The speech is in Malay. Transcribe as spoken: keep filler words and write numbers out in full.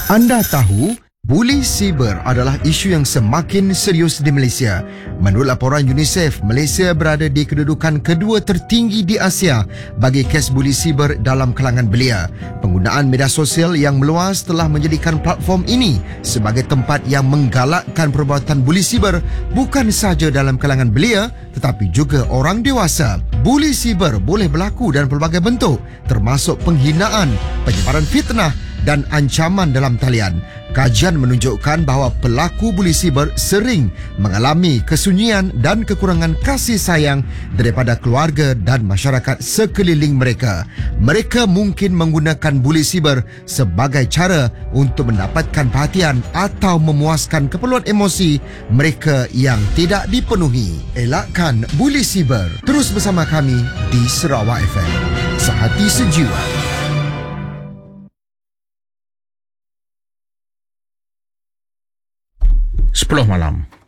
Anda tahu, buli siber adalah isu yang semakin serius di Malaysia. Menurut laporan UNICEF, Malaysia berada di kedudukan kedua tertinggi di Asia bagi kes buli siber dalam kalangan belia. Penggunaan media sosial yang meluas telah menjadikan platform ini sebagai tempat yang menggalakkan perbuatan buli siber bukan sahaja dalam kalangan belia tetapi juga orang dewasa. Buli siber boleh berlaku dalam pelbagai bentuk, termasuk penghinaan, penyebaran fitnah dan ancaman dalam talian. Kajian menunjukkan bahawa pelaku buli siber sering mengalami kesunyian dan kekurangan kasih sayang daripada keluarga dan masyarakat sekeliling mereka. Mereka mungkin menggunakan buli siber sebagai cara untuk mendapatkan perhatian atau memuaskan keperluan emosi mereka yang tidak dipenuhi. Elakkan buli siber. Terus bersama kami di Sarawak F M. Sehati sejiwa. sepuluh malam.